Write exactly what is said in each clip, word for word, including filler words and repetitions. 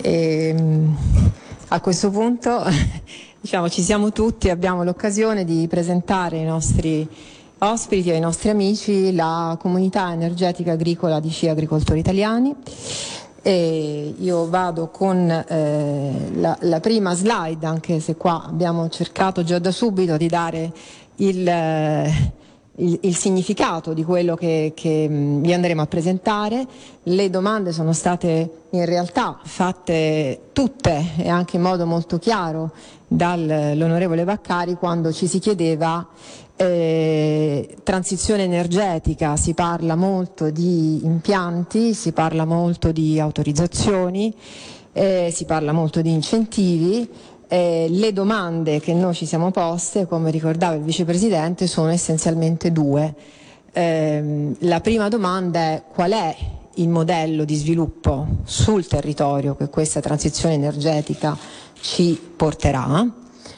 E, a questo punto diciamo ci siamo tutti, abbiamo l'occasione di presentare ai nostri ospiti e ai nostri amici la comunità energetica agricola di Scia Agricoltori Italiani. E io vado con eh, la, la prima slide, anche se qua abbiamo cercato già da subito di dare il, eh, il, il significato di quello che, che mh, vi andremo a presentare. Le domande sono state in realtà fatte tutte e anche in modo molto chiaro dall'onorevole Vaccari quando ci si chiedeva Eh, transizione energetica, si parla molto di impianti, si parla molto di autorizzazioni, eh, si parla molto di incentivi. Eh, le domande che noi ci siamo poste, come ricordava il vicepresidente, sono essenzialmente due. Eh, la prima domanda è: qual è il modello di sviluppo sul territorio che questa transizione energetica ci porterà?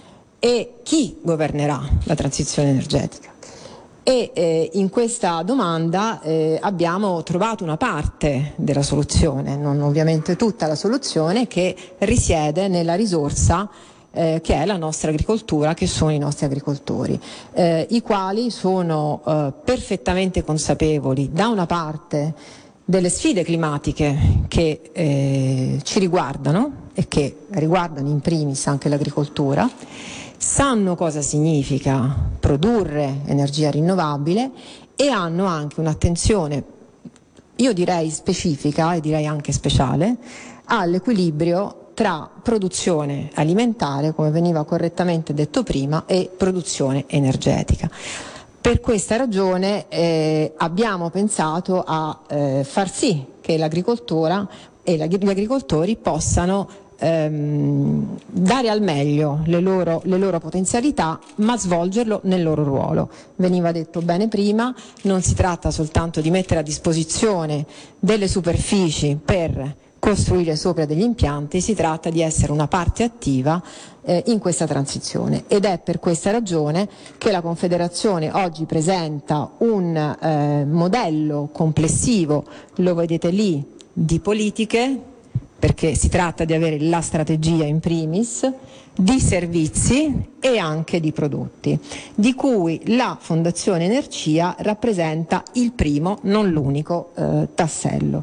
E chi governerà la transizione energetica? E eh, in questa domanda eh, abbiamo trovato una parte della soluzione, non ovviamente tutta la soluzione, che risiede nella risorsa eh, che è la nostra agricoltura, che sono i nostri agricoltori, eh, i quali sono eh, perfettamente consapevoli da una parte delle sfide climatiche che eh, ci riguardano e che riguardano in primis anche l'agricoltura, sanno cosa significa produrre energia rinnovabile e hanno anche un'attenzione, io direi specifica e direi anche speciale, all'equilibrio tra produzione alimentare, come veniva correttamente detto prima, e produzione energetica. Per questa ragione eh, abbiamo pensato a eh, far sì che l'agricoltura e gli agricoltori possano Ehm, dare al meglio le loro, le loro potenzialità, ma svolgerlo nel loro ruolo. Veniva detto bene prima, non si tratta soltanto di mettere a disposizione delle superfici per costruire sopra degli impianti, si tratta di essere una parte attiva eh, in questa transizione, ed è per questa ragione che la Confederazione oggi presenta un eh, modello complessivo, lo vedete lì, di politiche, perché si tratta di avere la strategia in primis, di servizi e anche di prodotti, di cui la Fondazione Energia rappresenta il primo, non l'unico, eh, tassello.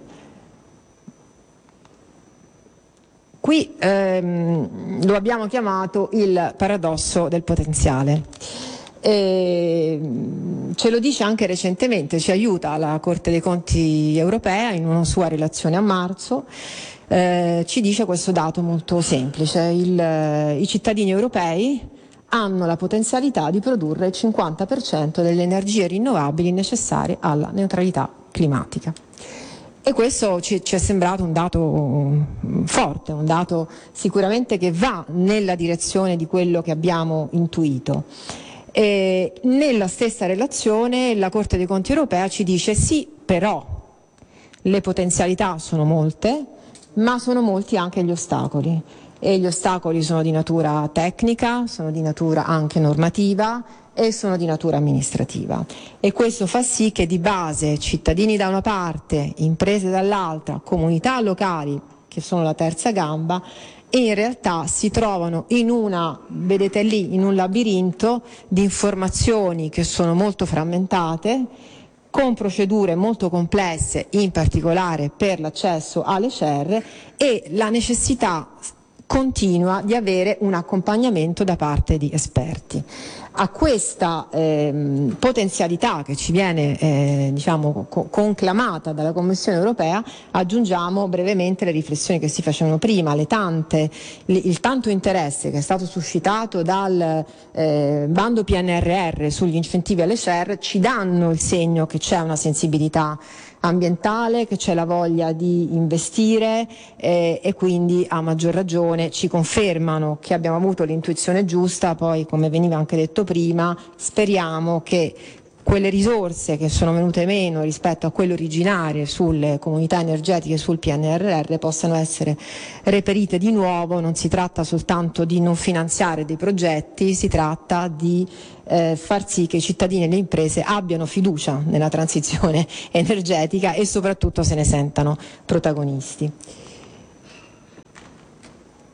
Qui ehm, lo abbiamo chiamato il paradosso del potenziale. E ce lo dice anche recentemente, ci aiuta la Corte dei Conti europea in una sua relazione a marzo. Eh, ci dice questo dato molto semplice: il, eh, i cittadini europei hanno la potenzialità di produrre il cinquanta per cento delle energie rinnovabili necessarie alla neutralità climatica. E questo ci, ci è sembrato un dato forte, un dato sicuramente che va nella direzione di quello che abbiamo intuito. E nella stessa relazione la Corte dei Conti europea ci dice sì, però le potenzialità sono molte, ma sono molti anche gli ostacoli, e gli ostacoli sono di natura tecnica, sono di natura anche normativa e sono di natura amministrativa, e questo fa sì che di base cittadini da una parte, imprese dall'altra, comunità locali che sono la terza gamba, in realtà si trovano in una, vedete lì, in un labirinto di informazioni che sono molto frammentate, con procedure molto complesse, in particolare per l'accesso alle C E R, e la necessità continua di avere un accompagnamento da parte di esperti. A questa ehm, potenzialità che ci viene eh, diciamo, co- conclamata dalla Commissione europea aggiungiamo brevemente le riflessioni che si facevano prima, le tante, le, il tanto interesse che è stato suscitato dal eh, bando P N R R sugli incentivi alle C E R ci danno il segno che c'è una sensibilità ambientale, che c'è la voglia di investire eh, e quindi a maggior ragione ci confermano che abbiamo avuto l'intuizione giusta. Poi, come veniva anche detto prima, speriamo che quelle risorse che sono venute meno rispetto a quelle originarie sulle comunità energetiche e sul P N R R possano essere reperite di nuovo. Non si tratta soltanto di non finanziare dei progetti, si tratta di eh, far sì che i cittadini e le imprese abbiano fiducia nella transizione energetica e soprattutto se ne sentano protagonisti.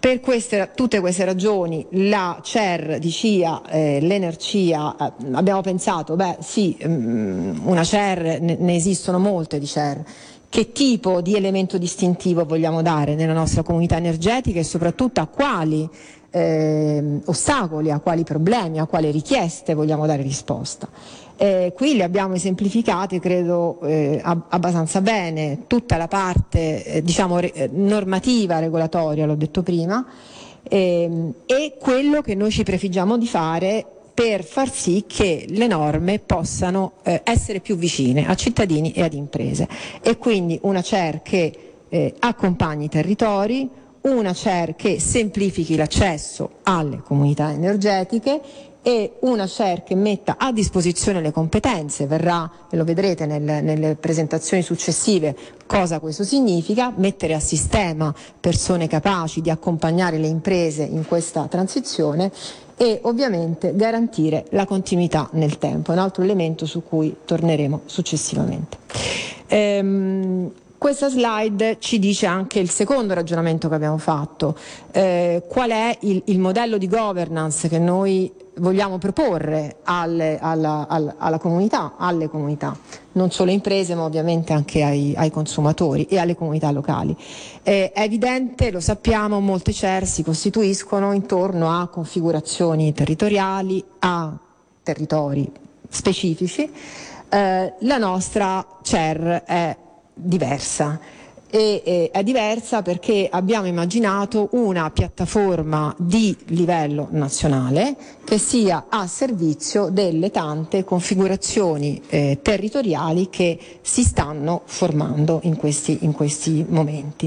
Per queste, tutte queste ragioni la C E R di C I A, eh, l'energia, eh, abbiamo pensato, beh sì, um, una C E R, ne, ne esistono molte di C E R, che tipo di elemento distintivo vogliamo dare nella nostra comunità energetica e soprattutto a quali eh, ostacoli, a quali problemi, a quali richieste vogliamo dare risposta. Eh, qui le abbiamo esemplificate, credo, eh, abbastanza bene, tutta la parte eh, diciamo re, normativa, regolatoria, l'ho detto prima, ehm, e quello che noi ci prefiggiamo di fare per far sì che le norme possano eh, essere più vicine a cittadini e ad imprese. E quindi una C E R che eh, accompagni i territori, una C E R che semplifichi l'accesso alle comunità energetiche e una C E R che metta a disposizione le competenze. Verrà, e lo vedrete nel, nelle presentazioni successive, cosa questo significa: mettere a sistema persone capaci di accompagnare le imprese in questa transizione e ovviamente garantire la continuità nel tempo, è un altro elemento su cui torneremo successivamente. Ehm, Questa slide ci dice anche il secondo ragionamento che abbiamo fatto, eh, qual è il, il modello di governance che noi vogliamo proporre alle, alla, alla, alla comunità, alle comunità, non solo imprese ma ovviamente anche ai, ai consumatori e alle comunità locali. Eh, è evidente, lo sappiamo, molte C E R si costituiscono intorno a configurazioni territoriali, a territori specifici. Eh, la nostra C E R è diversa e eh, è diversa perché abbiamo immaginato una piattaforma di livello nazionale che sia a servizio delle tante configurazioni eh, territoriali che si stanno formando in questi, in questi momenti.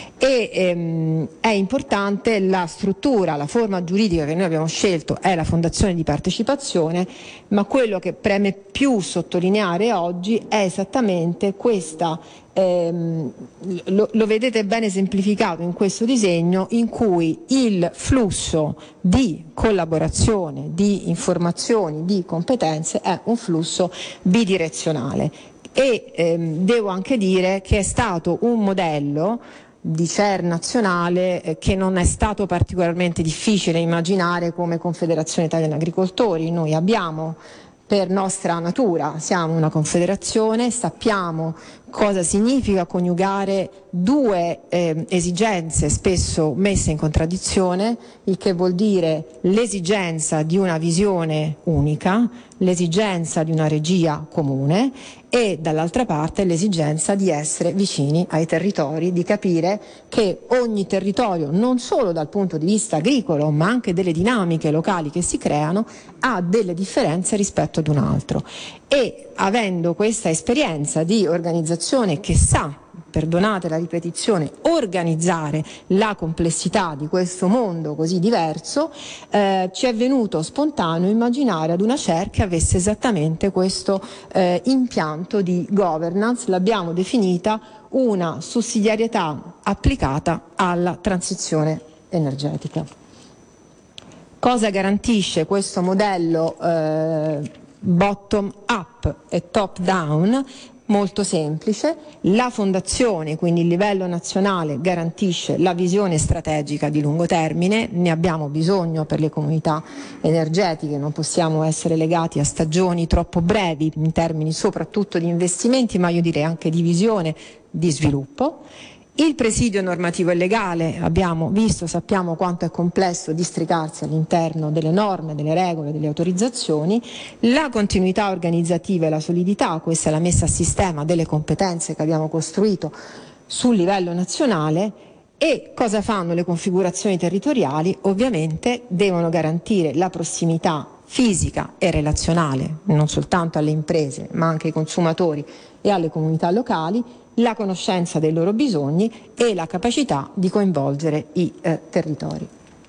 E ehm, è importante la struttura, la forma giuridica che noi abbiamo scelto è la fondazione di partecipazione, ma quello che preme più sottolineare oggi è esattamente questa, ehm, lo, lo vedete bene esemplificato in questo disegno, in cui il flusso di collaborazione, di informazioni, di competenze è un flusso bidirezionale. E ehm, devo anche dire che è stato un modello di C E R nazionale eh, che non è stato particolarmente difficile immaginare come Confederazione Italiana Agricoltori. Noi abbiamo, per nostra natura, siamo una confederazione, sappiamo cosa significa coniugare due eh, esigenze spesso messe in contraddizione, il che vuol dire l'esigenza di una visione unica, l'esigenza di una regia comune e dall'altra parte l'esigenza di essere vicini ai territori, di capire che ogni territorio, non solo dal punto di vista agricolo ma anche delle dinamiche locali che si creano, ha delle differenze rispetto ad un altro. E avendo questa esperienza di organizzazione che sa, perdonate la ripetizione, organizzare la complessità di questo mondo così diverso, eh, ci è venuto spontaneo immaginare ad una C E R che avesse esattamente questo eh, impianto di governance. L'abbiamo definita una sussidiarietà applicata alla transizione energetica. Cosa garantisce questo modello eh, bottom up e top down? Molto semplice: la fondazione, quindi il livello nazionale, garantisce la visione strategica di lungo termine, ne abbiamo bisogno per le comunità energetiche, non possiamo essere legati a stagioni troppo brevi in termini soprattutto di investimenti, ma io direi anche di visione di sviluppo. Il presidio normativo e legale, abbiamo visto, sappiamo quanto è complesso districarsi all'interno delle norme, delle regole, delle autorizzazioni, la continuità organizzativa e la solidità, questa è la messa a sistema delle competenze che abbiamo costruito sul livello nazionale. E cosa fanno le configurazioni territoriali? Ovviamente devono garantire la prossimità fisica e relazionale, non soltanto alle imprese ma anche ai consumatori e alle comunità locali, la conoscenza dei loro bisogni e la capacità di coinvolgere i eh, territori.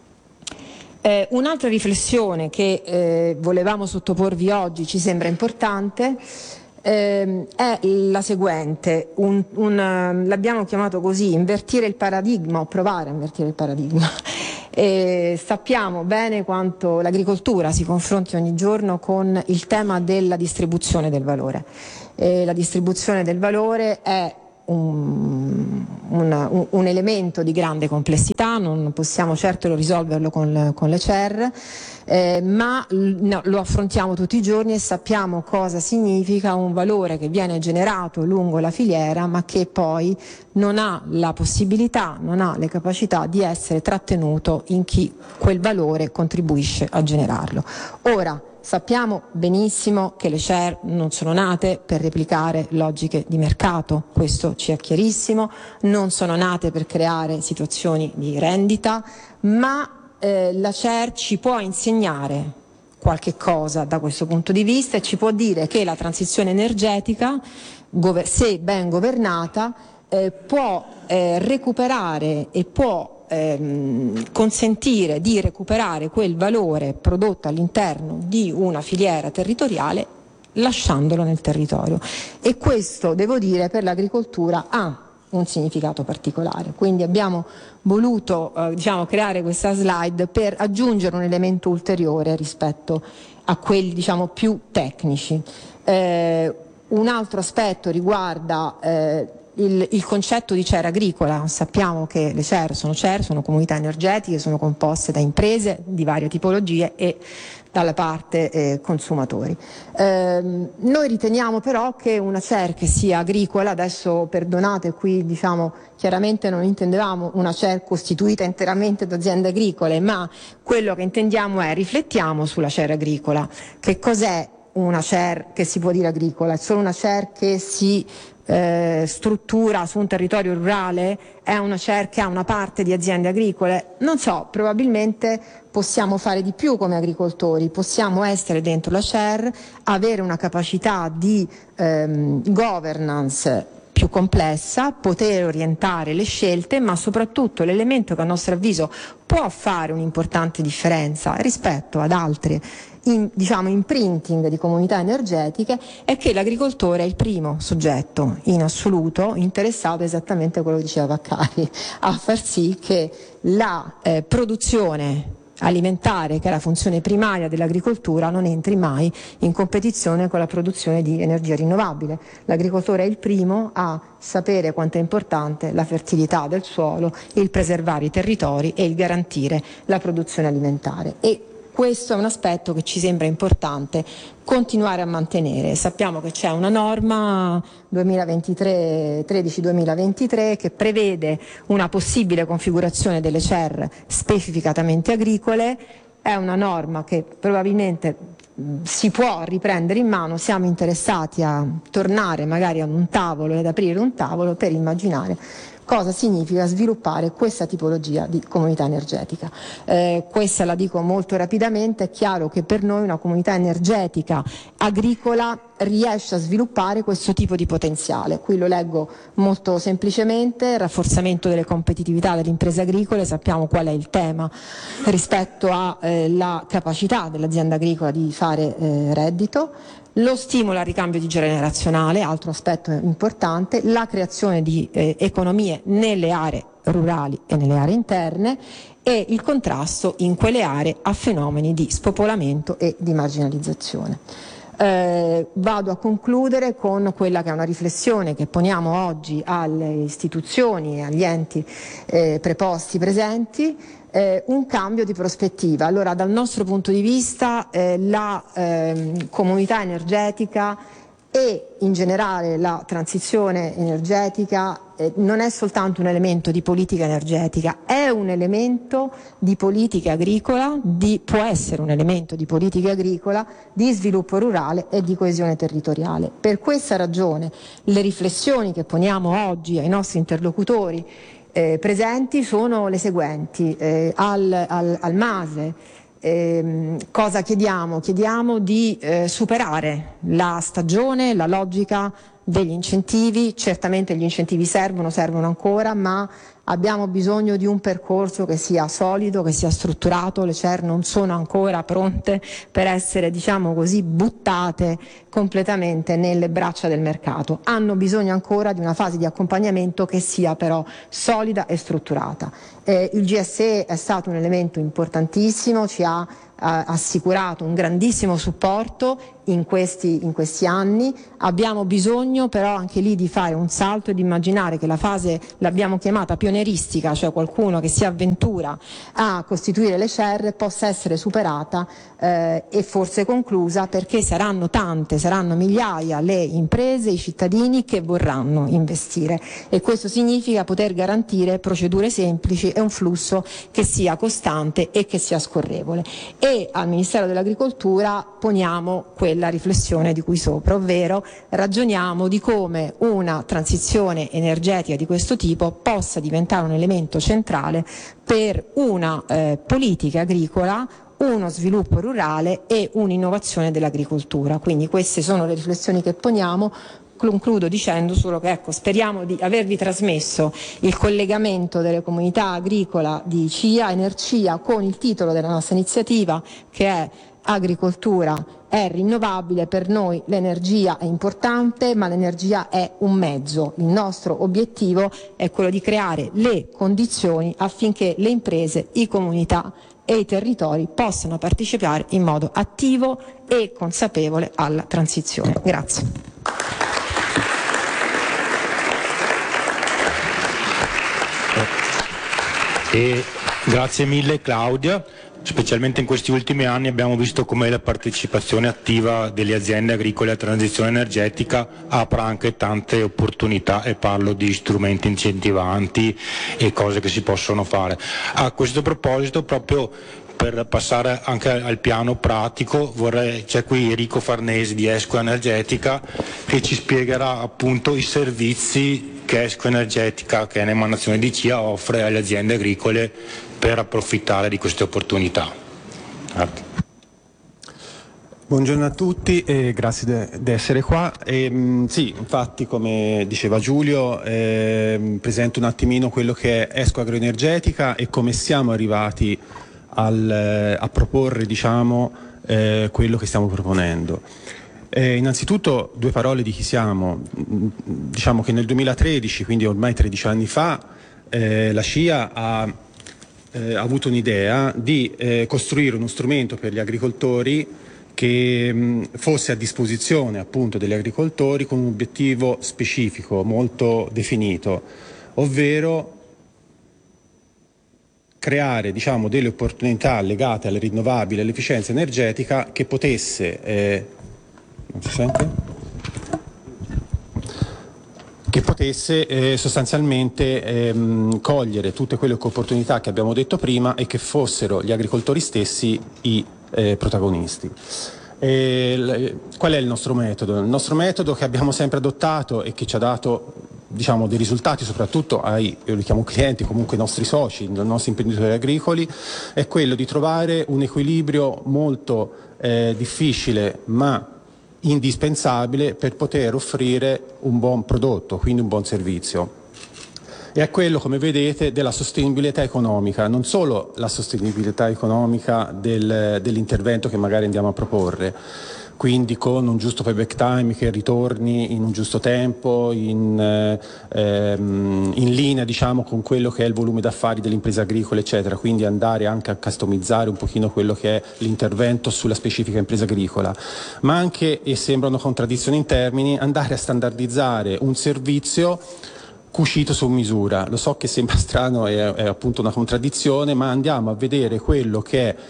Eh, un'altra riflessione che eh, volevamo sottoporvi oggi, ci sembra importante, eh, è la seguente, un, un, l'abbiamo chiamato così, invertire il paradigma o provare a invertire il paradigma. E sappiamo bene quanto l'agricoltura si confronti ogni giorno con il tema della distribuzione del valore. E la distribuzione del valore è un, un, un elemento di grande complessità, non possiamo certo risolverlo con, con le C E R, eh, ma no, lo affrontiamo tutti i giorni e sappiamo cosa significa un valore che viene generato lungo la filiera ma che poi non ha la possibilità, non ha le capacità di essere trattenuto in chi quel valore contribuisce a generarlo. Ora, sappiamo benissimo che le C E R non sono nate per replicare logiche di mercato, questo ci è chiarissimo, non sono nate per creare situazioni di rendita, ma eh, la C E R ci può insegnare qualche cosa da questo punto di vista e ci può dire che la transizione energetica, se ben governata, eh, può eh, recuperare e può Ehm, consentire di recuperare quel valore prodotto all'interno di una filiera territoriale lasciandolo nel territorio, e questo, devo dire, per l'agricoltura ha un significato particolare, quindi abbiamo voluto eh, diciamo, creare questa slide per aggiungere un elemento ulteriore rispetto a quelli diciamo, più tecnici. Eh, un altro aspetto riguarda eh, Il, il concetto di C E R agricola. Sappiamo che le C E R sono C E R, sono comunità energetiche, sono composte da imprese di varie tipologie e dalla parte eh, consumatori. Eh, noi riteniamo però che una C E R che sia agricola, adesso perdonate qui diciamo chiaramente non intendevamo una C E R costituita interamente da aziende agricole, ma quello che intendiamo è riflettiamo sulla C E R agricola. Che cos'è una C E R che si può dire agricola? È solo una C E R che si Eh, struttura su un territorio rurale? È una C E R che ha una parte di aziende agricole? Non so, probabilmente possiamo fare di più come agricoltori, possiamo essere dentro la C E R, avere una capacità di ehm, governance più complessa, poter orientare le scelte, ma soprattutto l'elemento che a nostro avviso può fare un'importante differenza rispetto ad altri in, diciamo, imprinting di comunità energetiche è che l'agricoltore è il primo soggetto in assoluto interessato, esattamente quello che diceva Vaccari, a far sì che la eh, produzione alimentare, che è la funzione primaria dell'agricoltura, non entri mai in competizione con la produzione di energia rinnovabile. L'agricoltore è il primo a sapere quanto è importante la fertilità del suolo, il preservare i territori e il garantire la produzione alimentare. E questo è un aspetto che ci sembra importante continuare a mantenere. Sappiamo che c'è una norma duemilaventitré, tredici duemilaventitré che prevede una possibile configurazione delle C E R specificatamente agricole. È una norma che probabilmente si può riprendere in mano, siamo interessati a tornare magari a un tavolo ed aprire un tavolo per immaginare cosa significa sviluppare questa tipologia di comunità energetica. Eh, questa la dico molto rapidamente, è chiaro che per noi una comunità energetica agricola riesce a sviluppare questo tipo di potenziale. Qui lo leggo molto semplicemente: rafforzamento delle competitività delle imprese agricole. Sappiamo qual è il tema rispetto alla eh, capacità dell'azienda agricola di fare eh, reddito. Lo stimolo al ricambio di generazionale, altro aspetto importante, la creazione di eh, economie nelle aree rurali e nelle aree interne e il contrasto in quelle aree a fenomeni di spopolamento e di marginalizzazione. Eh, vado a concludere con quella che è una riflessione che poniamo oggi alle istituzioni e agli enti eh, preposti presenti. Eh, un cambio di prospettiva. Allora, dal nostro punto di vista eh, la eh, comunità energetica e in generale la transizione energetica eh, non è soltanto un elemento di politica energetica, è un elemento di politica agricola, di, può essere un elemento di politica agricola, di sviluppo rurale e di coesione territoriale. Per questa ragione le riflessioni che poniamo oggi ai nostri interlocutori Eh, presenti sono le seguenti. Eh, al, al, al MASE eh, cosa chiediamo? Chiediamo di eh, superare la stagione, la logica degli incentivi. Certamente gli incentivi servono, servono ancora, ma abbiamo bisogno di un percorso che sia solido, che sia strutturato. Le C E R non sono ancora pronte per essere, diciamo così, buttate completamente nelle braccia del mercato. Hanno bisogno ancora di una fase di accompagnamento che sia però solida e strutturata. Eh, il G S E è stato un elemento importantissimo, ci ha assicurato un grandissimo supporto in questi, in questi anni. Abbiamo bisogno però anche lì di fare un salto e di immaginare che la fase, l'abbiamo chiamata pionieristica, cioè qualcuno che si avventura a costituire le C E R, possa essere superata eh, e forse conclusa, perché saranno tante, saranno migliaia le imprese, i cittadini che vorranno investire, e questo significa poter garantire procedure semplici e un flusso che sia costante e che sia scorrevole. E al Ministero dell'Agricoltura poniamo quella riflessione di cui sopra, ovvero ragioniamo di come una transizione energetica di questo tipo possa diventare un elemento centrale per una eh, politica agricola, uno sviluppo rurale e un'innovazione dell'agricoltura. Quindi queste sono le riflessioni che poniamo. Concludo dicendo solo che ecco, speriamo di avervi trasmesso il collegamento delle comunità agricola di C I A Energia con il titolo della nostra iniziativa, che è Agricoltura è rinnovabile. Per noi l'energia è importante, ma l'energia è un mezzo. Il nostro obiettivo è quello di creare le condizioni affinché le imprese, i comunità e i territori possano partecipare in modo attivo e consapevole alla transizione. Grazie. E grazie mille Claudia, specialmente in questi ultimi anni abbiamo visto come la partecipazione attiva delle aziende agricole alla transizione energetica apra anche tante opportunità, e parlo di strumenti incentivanti e cose che si possono fare. A questo proposito, proprio per passare anche al piano pratico, vorrei, c'è qui Enrico Farnesi di Esco Energetica che ci spiegherà appunto i servizi che Esco Energetica, che è un'emanazione di C I A, offre alle aziende agricole per approfittare di queste opportunità. Grazie. Buongiorno a tutti e grazie di essere qua. E, mh, sì, infatti, come diceva Giulio, eh, presento un attimino quello che è Esco Agroenergetica e come siamo arrivati al, a proporre, diciamo, eh, quello che stiamo proponendo. Eh, innanzitutto due parole di chi siamo. Diciamo che nel duemilatredici, quindi ormai tredici anni fa, eh, la C I A ha eh, avuto un'idea di eh, costruire uno strumento per gli agricoltori che mh, fosse a disposizione appunto degli agricoltori con un obiettivo specifico, molto definito, ovvero creare, diciamo, delle opportunità legate alle rinnovabili e all'efficienza energetica che potesse eh, non si sente? Che potesse eh, sostanzialmente ehm, cogliere tutte quelle opportunità che abbiamo detto prima e che fossero gli agricoltori stessi i eh, protagonisti. E, l- qual è il nostro metodo? Il nostro metodo che abbiamo sempre adottato e che ci ha dato, diciamo, dei risultati soprattutto ai, io li chiamo clienti, comunque i nostri soci, i nostri imprenditori agricoli, è quello di trovare un equilibrio molto eh, difficile ma indispensabile per poter offrire un buon prodotto, quindi un buon servizio. E è quello, come vedete, della sostenibilità economica, non solo la sostenibilità economica del, dell'intervento che magari andiamo a proporre, quindi con un giusto payback time che ritorni in un giusto tempo, in, eh, ehm, in linea, diciamo, con quello che è il volume d'affari delle imprese agricole, eccetera, quindi andare anche a customizzare un pochino quello che è l'intervento sulla specifica impresa agricola, ma anche, e sembra una contraddizione in termini, andare a standardizzare un servizio cucito su misura. Lo so che sembra strano, è, è appunto una contraddizione, ma andiamo a vedere quello che è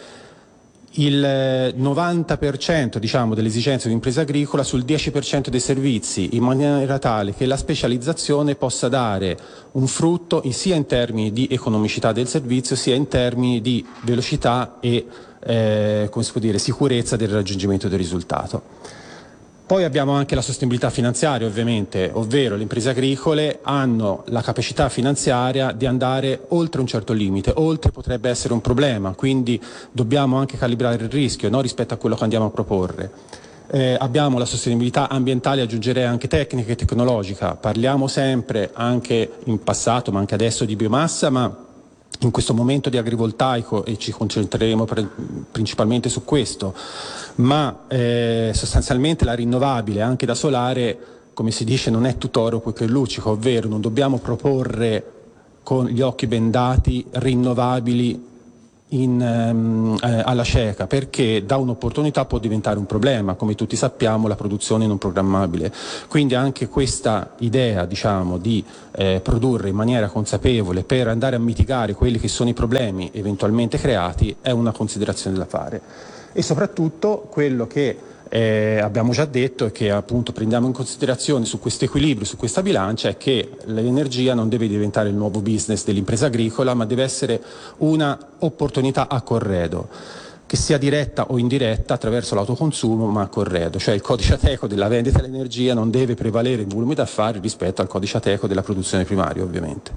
il novanta per cento, diciamo, delle esigenze di un'impresa agricola sul dieci per cento dei servizi, in maniera tale che la specializzazione possa dare un frutto sia in termini di economicità del servizio, sia in termini di velocità e eh, come si può dire, sicurezza del raggiungimento del risultato. Poi abbiamo anche la sostenibilità finanziaria, ovviamente, ovvero le imprese agricole hanno la capacità finanziaria di andare oltre un certo limite, oltre potrebbe essere un problema, quindi dobbiamo anche calibrare il rischio, no, rispetto a quello che andiamo a proporre. Eh, abbiamo la sostenibilità ambientale, aggiungerei anche tecnica e tecnologica, parliamo sempre, anche in passato ma anche adesso, di biomassa, ma in questo momento di agrivoltaico, e ci concentreremo pre- principalmente su questo, ma eh, sostanzialmente la rinnovabile anche da solare, come si dice, non è tutt'oro quel che è luccico, ovvero non dobbiamo proporre con gli occhi bendati rinnovabili in, ehm, eh, alla cieca, perché da un'opportunità può diventare un problema, come tutti sappiamo la produzione non programmabile. Quindi anche questa idea, diciamo, di eh, produrre in maniera consapevole per andare a mitigare quelli che sono i problemi eventualmente creati è una considerazione da fare. E soprattutto quello che Eh, abbiamo già detto e che appunto prendiamo in considerazione su questo equilibrio, su questa bilancia, è che l'energia non deve diventare il nuovo business dell'impresa agricola, ma deve essere una opportunità a corredo, che sia diretta o indiretta attraverso l'autoconsumo, ma a corredo, cioè il codice Ateco della vendita dell'energia non deve prevalere in volumi d'affari rispetto al codice Ateco della produzione primaria, ovviamente.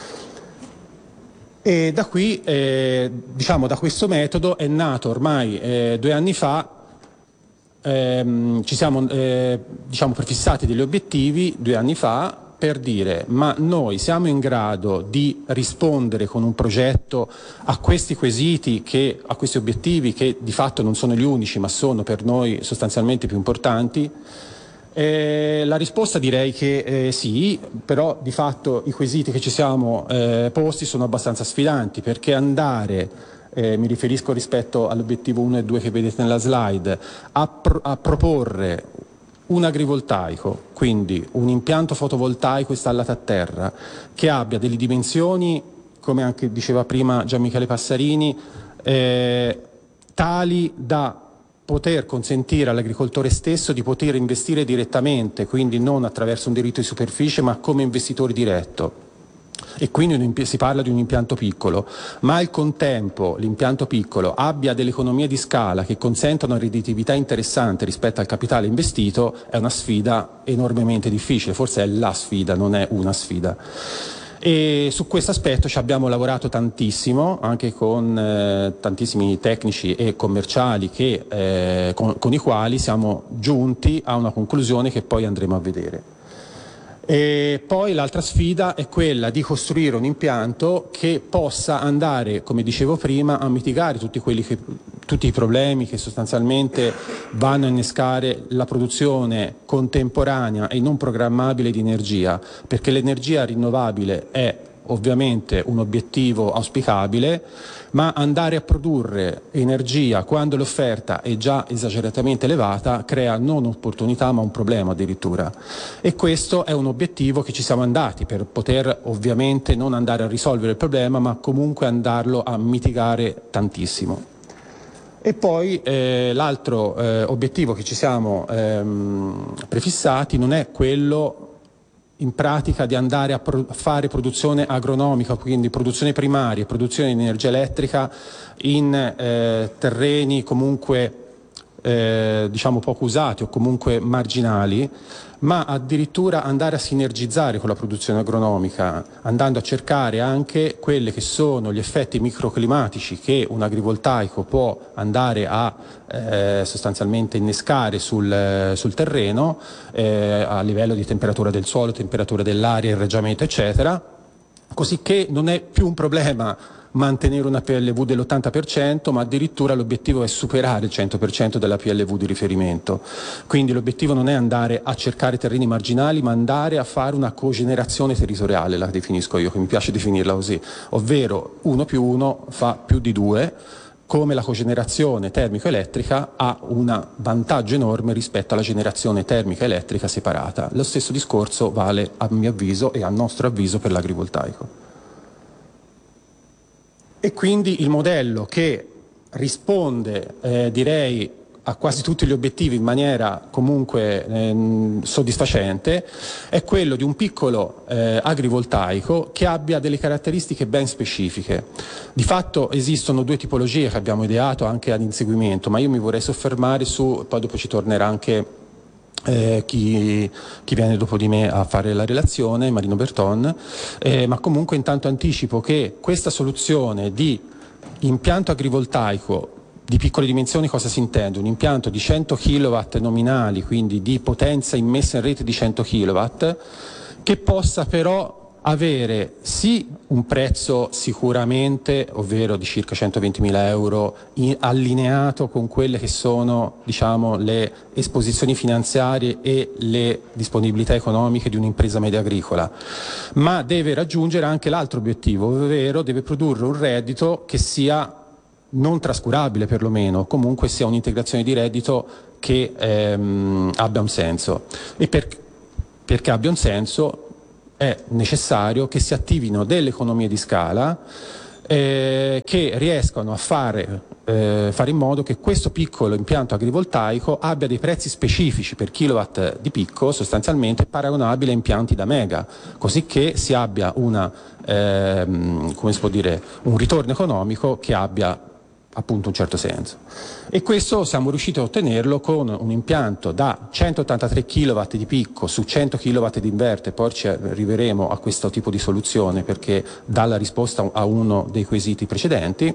E da qui, eh, diciamo, da questo metodo è nato ormai eh, due anni fa. Eh, ci siamo eh, diciamo prefissati degli obiettivi due anni fa per dire: ma noi siamo in grado di rispondere con un progetto a questi quesiti, che, a questi obiettivi che di fatto non sono gli unici ma sono per noi sostanzialmente più importanti? Eh, la risposta direi che eh, sì, però di fatto i quesiti che ci siamo eh, posti sono abbastanza sfidanti, perché andare Eh, mi riferisco rispetto all'obiettivo uno e due che vedete nella slide, a, pro- a proporre un agrivoltaico, quindi un impianto fotovoltaico installato a terra, che abbia delle dimensioni, come anche diceva prima Gian Michele Passarini, eh, tali da poter consentire all'agricoltore stesso di poter investire direttamente, quindi non attraverso un diritto di superficie, ma come investitore diretto. E quindi si parla di un impianto piccolo, ma al contempo l'impianto piccolo abbia delle economie di scala che consentano una redditività interessante rispetto al capitale investito, è una sfida enormemente difficile, forse è la sfida, non è una sfida. E su questo aspetto ci abbiamo lavorato tantissimo, anche con eh, tantissimi tecnici e commerciali che, eh, con, con i quali siamo giunti a una conclusione che poi andremo a vedere. E poi l'altra sfida è quella di costruire un impianto che possa andare, come dicevo prima, a mitigare tutti, quelli che, tutti i problemi che sostanzialmente vanno a innescare la produzione contemporanea e non programmabile di energia, perché l'energia rinnovabile è ovviamente un obiettivo auspicabile, ma andare a produrre energia quando l'offerta è già esageratamente elevata crea non opportunità ma un problema addirittura. E questo è un obiettivo che ci siamo andati per poter ovviamente non andare a risolvere il problema, ma comunque andarlo a mitigare tantissimo. E poi eh, l'altro eh, obiettivo che ci siamo ehm, prefissati non è quello in pratica di andare a pro- fare produzione agronomica, quindi produzione primaria, produzione di energia elettrica in eh, terreni comunque eh, diciamo poco usati o comunque marginali, ma addirittura andare a sinergizzare con la produzione agronomica, andando a cercare anche quelli che sono gli effetti microclimatici che un agrivoltaico può andare a eh, sostanzialmente innescare sul, sul terreno eh, a livello di temperatura del suolo, temperatura dell'aria, irraggiamento eccetera, così che non è più un problema mantenere una P L V dell'ottanta per cento, ma addirittura l'obiettivo è superare il cento per cento della P L V di riferimento. Quindi l'obiettivo non è andare a cercare terreni marginali, ma andare a fare una cogenerazione territoriale, la definisco io, che mi piace definirla così, ovvero uno più uno fa più di due, come la cogenerazione termico-elettrica ha un vantaggio enorme rispetto alla generazione termica elettrica separata. Lo stesso discorso vale a mio avviso e a nostro avviso per l'agrivoltaico. E quindi il modello che risponde, eh, direi, a quasi tutti gli obiettivi in maniera comunque eh, soddisfacente è quello di un piccolo eh, agrivoltaico che abbia delle caratteristiche ben specifiche. Di fatto esistono due tipologie che abbiamo ideato anche ad inseguimento, ma io mi vorrei soffermare su, poi dopo ci tornerà anche Eh, chi, chi viene dopo di me a fare la relazione, Marino Berton, eh, ma comunque intanto anticipo che questa soluzione di impianto agrivoltaico di piccole dimensioni, cosa si intende? Un impianto di cento chilowatt nominali, quindi di potenza immessa in rete di cento chilowatt, che possa però avere sì un prezzo sicuramente, ovvero di circa centoventimila euro, in, allineato con quelle che sono, diciamo, le esposizioni finanziarie e le disponibilità economiche di un'impresa media agricola, ma deve raggiungere anche l'altro obiettivo, ovvero deve produrre un reddito che sia non trascurabile perlomeno, comunque sia un'integrazione di reddito che ehm, abbia un senso. E per, perché abbia un senso è necessario che si attivino delle economie di scala eh, che riescano a fare, eh, fare in modo che questo piccolo impianto agrivoltaico abbia dei prezzi specifici per kilowatt di picco sostanzialmente paragonabili a impianti da mega, così che si abbia una, ehm, come si può dire, un ritorno economico che abbia appunto un certo senso. E questo siamo riusciti a ottenerlo con un impianto da centottantatré chilowatt di picco su cento chilowatt di inverter, poi ci arriveremo a questo tipo di soluzione perché dà la risposta a uno dei quesiti precedenti,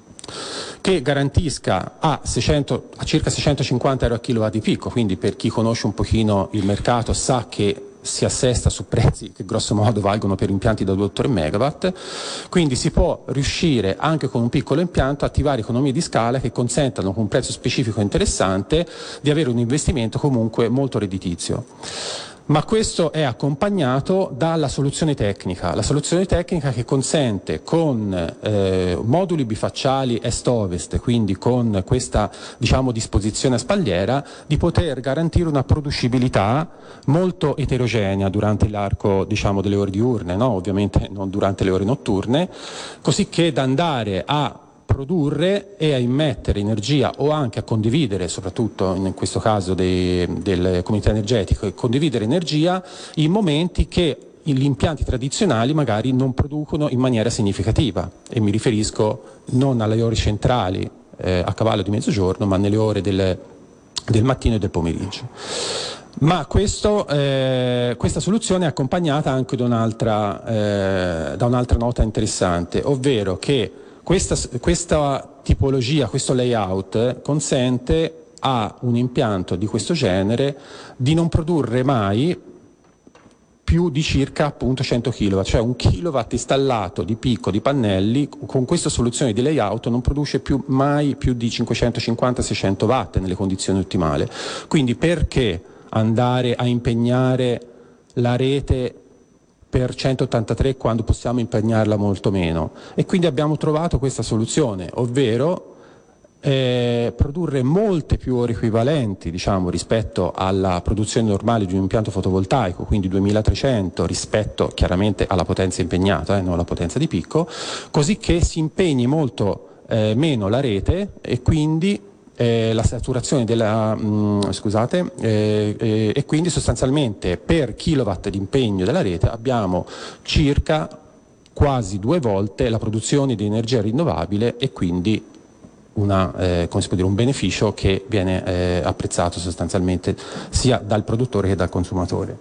che garantisca a, seicento, a circa seicentocinquanta euro a kilowatt di picco, quindi per chi conosce un pochino il mercato sa che si assesta su prezzi che grosso modo valgono per impianti da due virgola tre megawatt, quindi si può riuscire anche con un piccolo impianto a attivare economie di scala che consentano con un prezzo specifico interessante di avere un investimento comunque molto redditizio. Ma questo è accompagnato dalla soluzione tecnica, la soluzione tecnica che consente con eh, moduli bifacciali est-ovest, quindi con questa diciamo disposizione a spalliera, di poter garantire una producibilità molto eterogenea durante l'arco diciamo delle ore diurne, no? Ovviamente non durante le ore notturne, così che da andare a produrre e a immettere energia o anche a condividere, soprattutto in questo caso dei, delle comunità energetiche, condividere energia in momenti che gli impianti tradizionali magari non producono in maniera significativa, e mi riferisco non alle ore centrali eh, a cavallo di mezzogiorno, ma nelle ore del, del mattino e del pomeriggio. Ma questo, eh, questa soluzione è accompagnata anche da un'altra, eh, da un'altra nota interessante, ovvero che Questa, questa tipologia, questo layout consente a un impianto di questo genere di non produrre mai più di circa appunto cento chilowatt, cioè un kilowatt installato di picco di pannelli con questa soluzione di layout non produce più, mai più di cinquecentocinquanta seicento watt nelle condizioni ottimali. Quindi perché andare a impegnare la rete per centottantatré quando possiamo impegnarla molto meno? E quindi abbiamo trovato questa soluzione, ovvero eh, produrre molte più ore equivalenti diciamo, rispetto alla produzione normale di un impianto fotovoltaico, quindi duemilatrecento rispetto chiaramente alla potenza impegnata, eh, non alla potenza di picco, così che si impegni molto eh, meno la rete e quindi Eh, la saturazione della mh, scusate eh, eh, e quindi sostanzialmente per kilowatt di impegno della rete abbiamo circa quasi due volte la produzione di energia rinnovabile e quindi una, eh, come si può dire, un beneficio che viene eh, apprezzato sostanzialmente sia dal produttore che dal consumatore.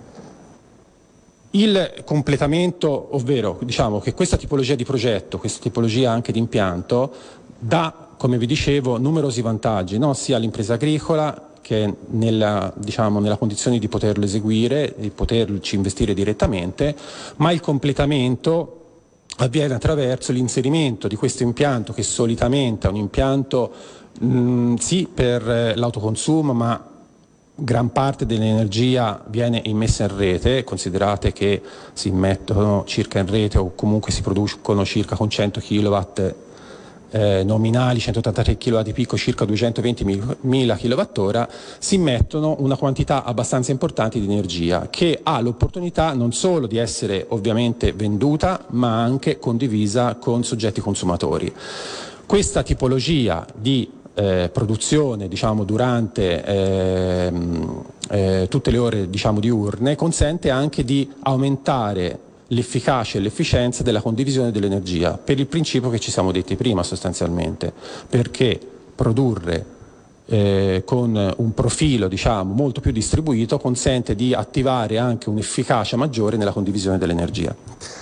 Il completamento, ovvero diciamo che questa tipologia di progetto, questa tipologia anche di impianto dà, come vi dicevo, numerosi vantaggi, no? Sia all'impresa agricola che nella, diciamo, nella condizione di poterlo eseguire, di poterci investire direttamente, ma il completamento avviene attraverso l'inserimento di questo impianto che solitamente è un impianto mh, sì per l'autoconsumo, ma gran parte dell'energia viene immessa in rete, considerate che si immettono circa in rete o comunque si producono circa con cento chilowatt Eh, nominali, centottantatré chilowatt di picco, circa duecentoventimila kilowattora, si immettono una quantità abbastanza importante di energia che ha l'opportunità non solo di essere ovviamente venduta ma anche condivisa con soggetti consumatori. Questa tipologia di eh, produzione diciamo, durante eh, eh, tutte le ore diciamo, diurne consente anche di aumentare l'efficacia e l'efficienza della condivisione dell'energia, per il principio che ci siamo detti prima sostanzialmente, perché produrre eh, con un profilo diciamo, molto più distribuito consente di attivare anche un'efficacia maggiore nella condivisione dell'energia.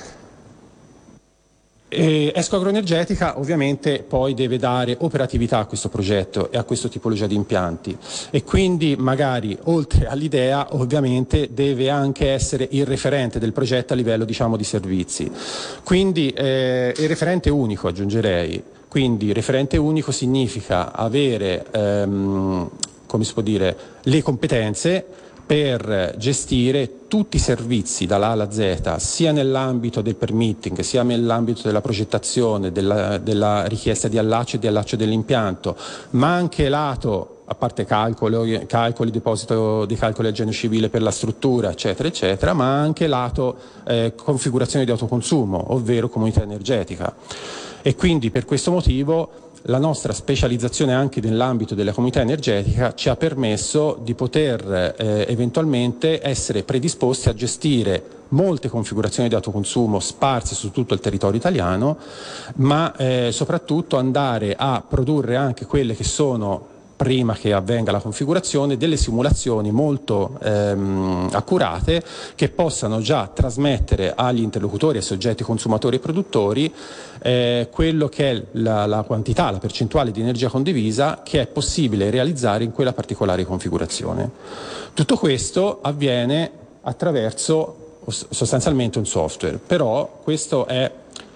E Esco Agroenergetica ovviamente poi deve dare operatività a questo progetto e a questa tipologia di impianti e quindi magari oltre all'idea ovviamente deve anche essere il referente del progetto a livello diciamo di servizi. Quindi eh, il referente unico aggiungerei, quindi referente unico significa avere ehm, come si può dire, le competenze per gestire tutti i servizi dalla A alla Z, sia nell'ambito del permitting, sia nell'ambito della progettazione, della, della richiesta di allaccio e di allaccio dell'impianto, ma anche lato, a parte calcoli, calcoli, deposito di calcoli al genio civile per la struttura, eccetera, eccetera, ma anche lato eh, configurazione di autoconsumo, ovvero comunità energetica. E quindi per questo motivo la nostra specializzazione anche nell'ambito della comunità energetica ci ha permesso di poter eh, eventualmente essere predisposti a gestire molte configurazioni di autoconsumo sparse su tutto il territorio italiano, ma eh, soprattutto andare a produrre anche quelle che sono, prima che avvenga la configurazione, delle simulazioni molto ehm, accurate che possano già trasmettere agli interlocutori, ai soggetti consumatori e produttori eh, quello che è la, la quantità, la percentuale di energia condivisa che è possibile realizzare in quella particolare configurazione. Tutto questo avviene attraverso sostanzialmente un software, però questo è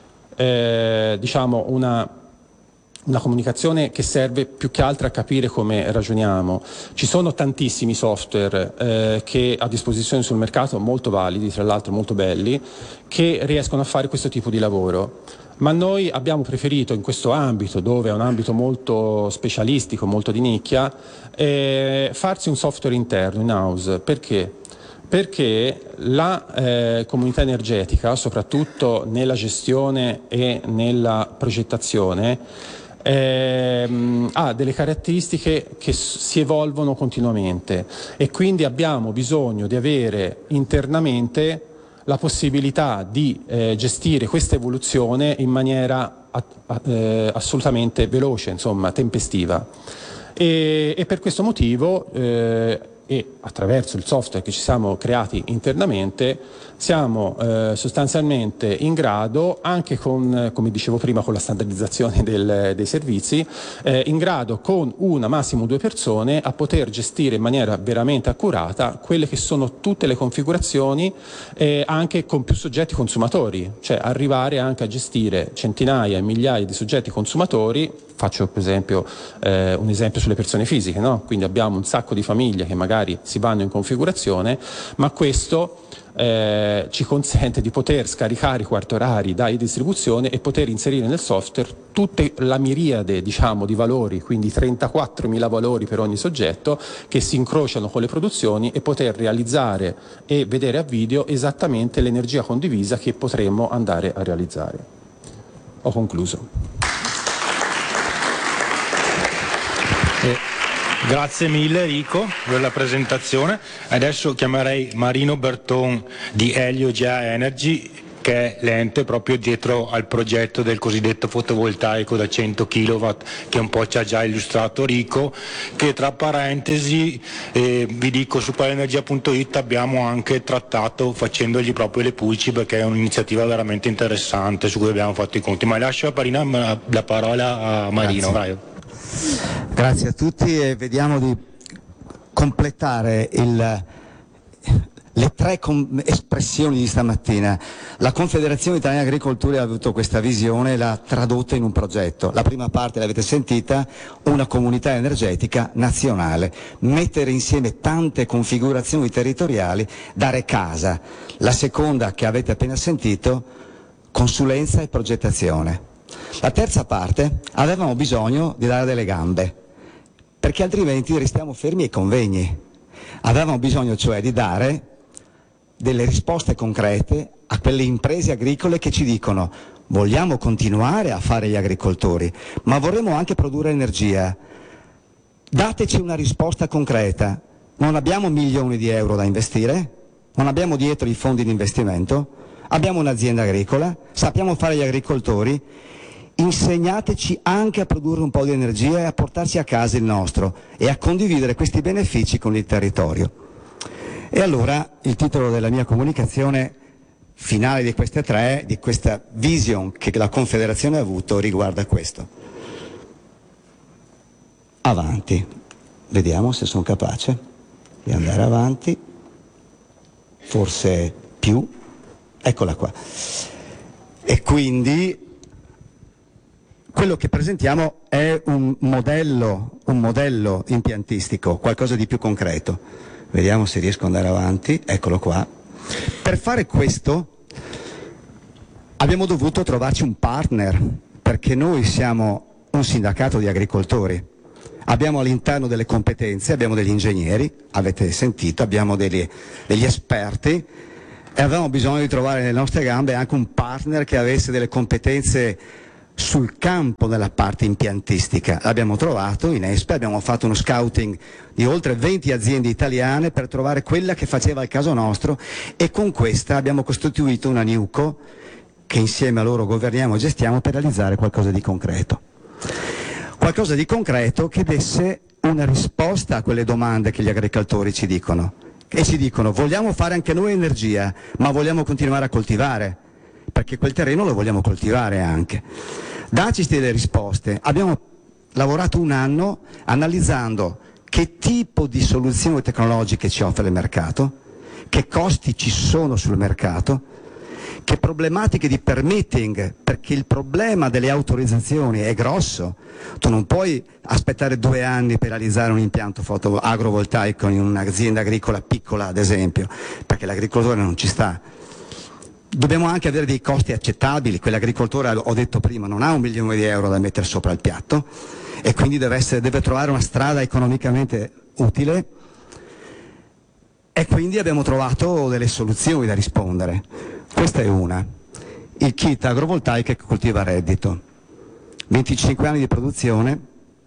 eh, diciamo una una comunicazione che serve più che altro a capire come ragioniamo. Ci sono tantissimi software eh, che a disposizione sul mercato, molto validi, tra l'altro molto belli, che riescono a fare questo tipo di lavoro. Ma noi abbiamo preferito in questo ambito, dove è un ambito molto specialistico, molto di nicchia, eh, farsi un software interno, in house. Perché? Perché la eh, comunità energetica, soprattutto nella gestione e nella progettazione, Eh, ha delle caratteristiche che si evolvono continuamente e quindi abbiamo bisogno di avere internamente la possibilità di eh, gestire questa evoluzione in maniera a, a, eh, assolutamente veloce, insomma, tempestiva. E, e per questo motivo eh, e attraverso il software che ci siamo creati internamente siamo eh, sostanzialmente in grado, anche con, come dicevo prima, con la standardizzazione del, dei servizi, eh, in grado con una, massimo due persone, a poter gestire in maniera veramente accurata quelle che sono tutte le configurazioni, eh, anche con più soggetti consumatori, cioè arrivare anche a gestire centinaia e migliaia di soggetti consumatori. Faccio per esempio eh, un esempio sulle persone fisiche, no? Quindi abbiamo un sacco di famiglie che magari si vanno in configurazione, ma questo eh, ci consente di poter scaricare i quarti orari da distribuzione e poter inserire nel software tutta la miriade, diciamo, di valori, quindi trentaquattromila valori per ogni soggetto, che si incrociano con le produzioni, e poter realizzare e vedere a video esattamente l'energia condivisa che potremmo andare a realizzare. Ho concluso. Eh, grazie mille Enrico per la presentazione. Adesso chiamerei Marino Berton di Elio G A Energy, che è l'ente proprio dietro al progetto del cosiddetto fotovoltaico da cento chilowatt, che un po' ci ha già illustrato Rico, che tra parentesi eh, vi dico su palenergia punto it abbiamo anche trattato facendogli proprio le pulci, perché è un'iniziativa veramente interessante su cui abbiamo fatto i conti. Ma lascio la, la parola a Marino. Vai. Grazie a tutti, e vediamo di completare il, le tre com- espressioni di stamattina. La Confederazione Italiana Agricoltura ha avuto questa visione e l'ha tradotta in un progetto. La prima parte l'avete sentita, una comunità energetica nazionale, mettere insieme tante configurazioni territoriali, dare casa. La seconda, che avete appena sentito, consulenza e progettazione. La terza parte, avevamo bisogno di dare delle gambe, perché altrimenti restiamo fermi ai convegni. Avevamo bisogno cioè di dare delle risposte concrete a quelle imprese agricole che ci dicono: vogliamo continuare a fare gli agricoltori, ma vorremmo anche produrre energia. Dateci una risposta concreta. Non abbiamo milioni di euro da investire, non abbiamo dietro i fondi di investimento, abbiamo un'azienda agricola, sappiamo fare gli agricoltori. Insegnateci anche a produrre un po' di energia e a portarci a casa il nostro e a condividere questi benefici con il territorio. E allora il titolo della mia comunicazione finale di queste tre, di questa vision che la Confederazione ha avuto, riguarda questo. Avanti. Vediamo se sono capace di andare avanti. Forse più. Eccola qua. E quindi quello che presentiamo è un modello, un modello impiantistico, qualcosa di più concreto. Vediamo se riesco ad andare avanti, eccolo qua. Per fare questo abbiamo dovuto trovarci un partner, perché noi siamo un sindacato di agricoltori. Abbiamo all'interno delle competenze, abbiamo degli ingegneri, avete sentito, abbiamo degli, degli esperti, e avevamo bisogno di trovare nelle nostre gambe anche un partner che avesse delle competenze sul campo nella parte impiantistica. L'abbiamo trovato in Espe, abbiamo fatto uno scouting di oltre venti aziende italiane per trovare quella che faceva il caso nostro, e con questa abbiamo costituito una NewCo che insieme a loro governiamo e gestiamo per realizzare qualcosa di concreto. Qualcosa di concreto che desse una risposta a quelle domande che gli agricoltori ci dicono. E ci dicono: vogliamo fare anche noi energia, ma vogliamo continuare a coltivare, perché quel terreno lo vogliamo coltivare anche. Dacci delle risposte. Abbiamo lavorato un anno analizzando che tipo di soluzioni tecnologiche ci offre il mercato, che costi ci sono sul mercato, che problematiche di permitting, perché il problema delle autorizzazioni è grosso. Tu non puoi aspettare due anni per realizzare un impianto foto agrovoltaico in un'azienda agricola piccola, ad esempio, perché l'agricoltore non ci sta. Dobbiamo anche avere dei costi accettabili. Quell'agricoltore, ho detto prima, non ha un milione di euro da mettere sopra il piatto, e quindi deve, essere, deve trovare una strada economicamente utile, e quindi abbiamo trovato delle soluzioni da rispondere. Questa è una, il kit agrovoltaico che coltiva reddito, venticinque anni di produzione,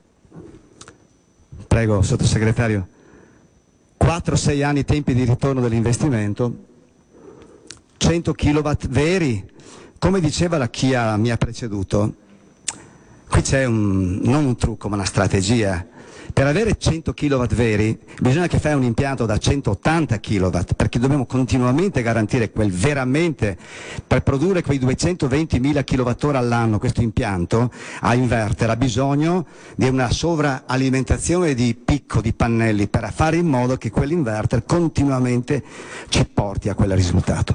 prego sottosegretario, quattro sei anni tempi di ritorno dell'investimento, cento kilowatt veri, come diceva la chi mi ha preceduto. Qui c'è un, non un trucco ma una strategia. Per avere cento kilowatt veri bisogna che fai un impianto da centottanta kilowatt, perché dobbiamo continuamente garantire quel veramente, per produrre quei duecentoventimila kilowattora all'anno. Questo impianto a inverter ha bisogno di una sovraalimentazione di picco di pannelli per fare in modo che quell'inverter continuamente ci porti a quel risultato.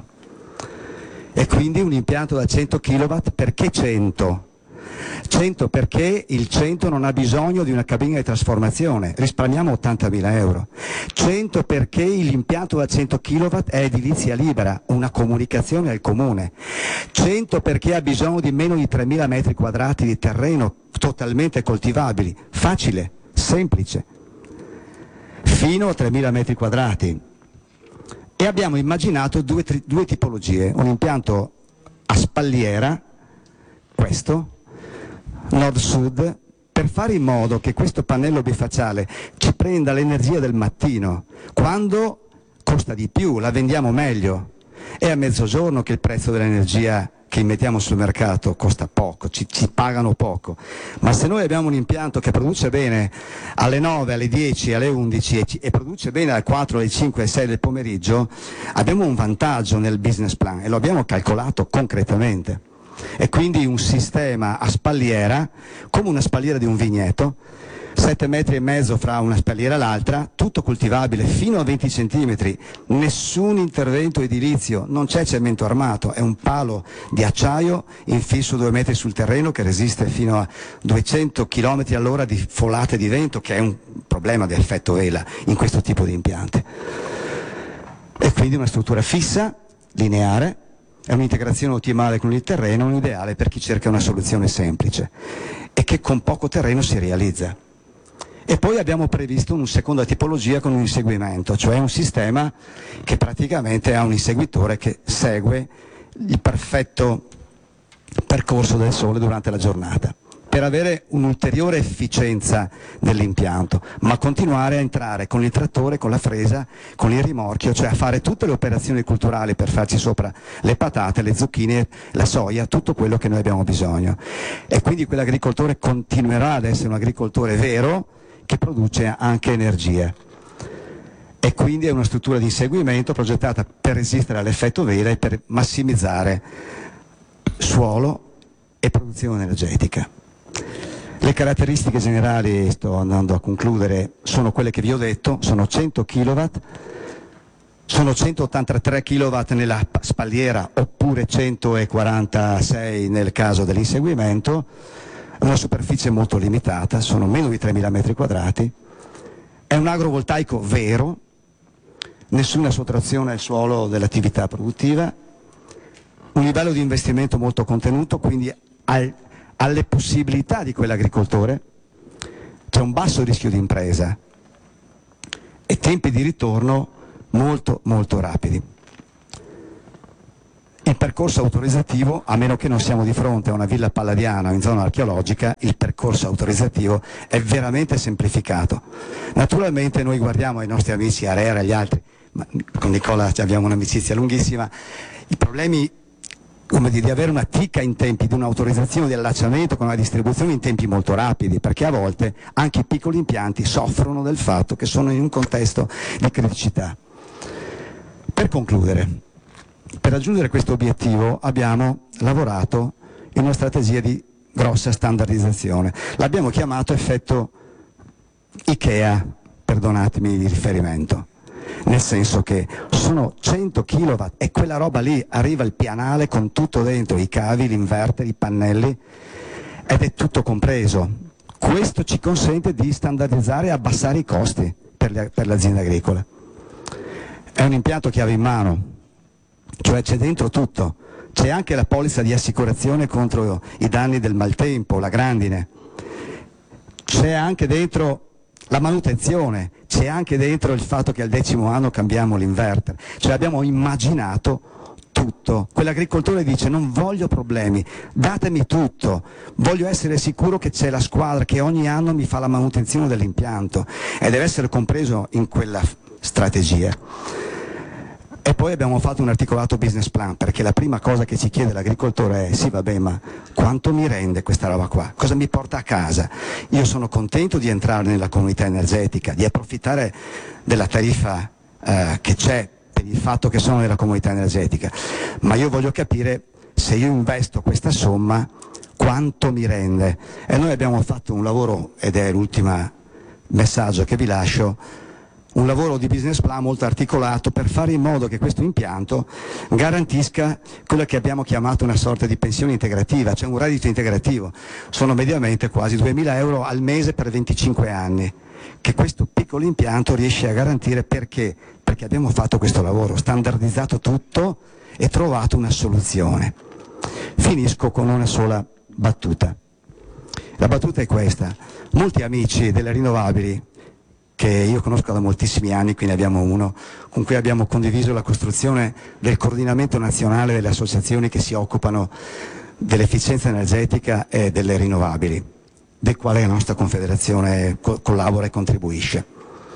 E quindi un impianto da cento kilowatt, perché cento? cento perché il cento non ha bisogno di una cabina di trasformazione, risparmiamo ottantamila euro. cento perché l'impianto da cento kilowatt è edilizia libera, una comunicazione al comune. cento perché ha bisogno di meno di tremila metri quadrati di terreno totalmente coltivabili, facile, semplice, fino a tremila metri quadrati. E abbiamo immaginato due, due tipologie, un impianto a spalliera, questo, nord-sud, per fare in modo che questo pannello bifacciale ci prenda l'energia del mattino, quando costa di più, la vendiamo meglio. È a mezzogiorno che il prezzo dell'energia che mettiamo sul mercato costa poco, ci, ci pagano poco, ma se noi abbiamo un impianto che produce bene alle nove, alle dieci, alle undici e, e produce bene alle quattro, alle cinque, alle sei del pomeriggio, abbiamo un vantaggio nel business plan e lo abbiamo calcolato concretamente. E quindi un sistema a spalliera, come una spalliera di un vigneto, sette metri e mezzo fra una spalliera e l'altra, tutto coltivabile fino a venti centimetri, nessun intervento edilizio, non c'è cemento armato, è un palo di acciaio infisso due metri sul terreno che resiste fino a duecento chilometri all'ora di folate di vento, che è un problema di effetto vela in questo tipo di impianti. E quindi una struttura fissa, lineare, è un'integrazione ottimale con il terreno, un ideale per chi cerca una soluzione semplice e che con poco terreno si realizza. E poi abbiamo previsto una seconda tipologia con un inseguimento, cioè un sistema che praticamente ha un inseguitore che segue il perfetto percorso del sole durante la giornata, per avere un'ulteriore efficienza dell'impianto, ma continuare a entrare con il trattore, con la fresa, con il rimorchio, cioè a fare tutte le operazioni culturali per farci sopra le patate, le zucchine, la soia, tutto quello che noi abbiamo bisogno. E quindi quell'agricoltore continuerà ad essere un agricoltore vero che produce anche energia. E quindi è una struttura di inseguimento progettata per resistere all'effetto vela e per massimizzare suolo e produzione energetica. Le caratteristiche generali, sto andando a concludere, sono quelle che vi ho detto, sono cento kilowatt, sono centottantatré kilowatt nella spalliera oppure centoquarantasei nel caso dell'inseguimento, una superficie molto limitata, sono meno di tremila metri quadrati, è un agrovoltaico vero, nessuna sottrazione al suolo dell'attività produttiva, un livello di investimento molto contenuto, quindi al, alle possibilità di quell'agricoltore, c'è un basso rischio di impresa e tempi di ritorno molto molto rapidi. Il percorso autorizzativo, a meno che non siamo di fronte a una villa palladiana o in zona archeologica, il percorso autorizzativo è veramente semplificato. Naturalmente noi guardiamo ai nostri amici Arera e agli altri, ma con Nicola abbiamo un'amicizia lunghissima, i problemi come dire, di avere una ticca in tempi, di un'autorizzazione di allacciamento con una distribuzione in tempi molto rapidi, perché a volte anche i piccoli impianti soffrono del fatto che sono in un contesto di criticità. Per concludere, per raggiungere questo obiettivo abbiamo lavorato in una strategia di grossa standardizzazione. L'abbiamo chiamato effetto IKEA, perdonatemi il riferimento, nel senso che sono cento chilowatt e quella roba lì arriva il pianale con tutto dentro, i cavi, l'inverter, i pannelli, ed è tutto compreso. Questo ci consente di standardizzare e abbassare i costi per le, per le aziende agricole. È un impianto chiave in mano, cioè c'è dentro tutto, c'è anche la polizza di assicurazione contro i danni del maltempo, la grandine, c'è anche dentro la manutenzione, c'è anche dentro il fatto che al decimo anno cambiamo l'inverter, cioè abbiamo immaginato tutto. Quell'agricoltore dice: non voglio problemi, datemi tutto, voglio essere sicuro che c'è la squadra che ogni anno mi fa la manutenzione dell'impianto, e deve essere compreso in quella strategia. E poi abbiamo fatto un articolato business plan, perché la prima cosa che ci chiede l'agricoltore è: sì vabbè, ma quanto mi rende questa roba qua? Cosa mi porta a casa? Io sono contento di entrare nella comunità energetica, di approfittare della tariffa eh, che c'è per il fatto che sono nella comunità energetica, ma io voglio capire, se io investo questa somma, quanto mi rende. E noi abbiamo fatto un lavoro, ed è l'ultimo messaggio che vi lascio, un lavoro di business plan molto articolato per fare in modo che questo impianto garantisca quello che abbiamo chiamato una sorta di pensione integrativa, cioè un reddito integrativo. Sono mediamente quasi duemila euro al mese per venticinque anni, che questo piccolo impianto riesce a garantire. Perché? Perché abbiamo fatto questo lavoro, standardizzato tutto e trovato una soluzione. Finisco con una sola battuta. La battuta è questa: molti amici delle rinnovabili, che io conosco da moltissimi anni, qui ne abbiamo uno, con cui abbiamo condiviso la costruzione del coordinamento nazionale delle associazioni che si occupano dell'efficienza energetica e delle rinnovabili, del quale la nostra confederazione co- collabora e contribuisce.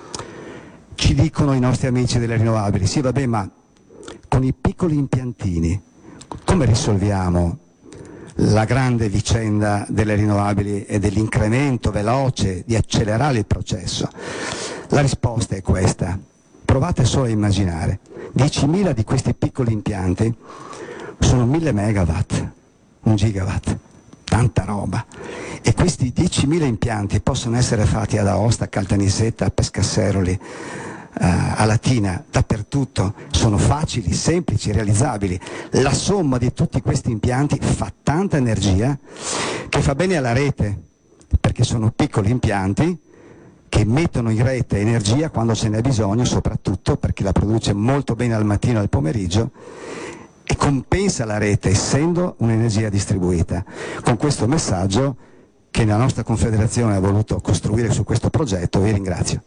Ci dicono i nostri amici delle rinnovabili: sì vabbè, ma con i piccoli impiantini come risolviamo la grande vicenda delle rinnovabili e dell'incremento veloce, di accelerare il processo? La risposta è questa: provate solo a immaginare, diecimila di questi piccoli impianti sono mille megawatt, un gigawatt, tanta roba, e questi diecimila impianti possono essere fatti ad Aosta, a Caltanissetta, a Pescasseroli, a Latina, dappertutto, sono facili, semplici, realizzabili. La somma di tutti questi impianti fa tanta energia che fa bene alla rete, perché sono piccoli impianti che mettono in rete energia quando ce n'è bisogno, soprattutto perché la produce molto bene al mattino e al pomeriggio, e compensa la rete essendo un'energia distribuita. Con questo messaggio che la nostra confederazione ha voluto costruire su questo progetto, vi ringrazio.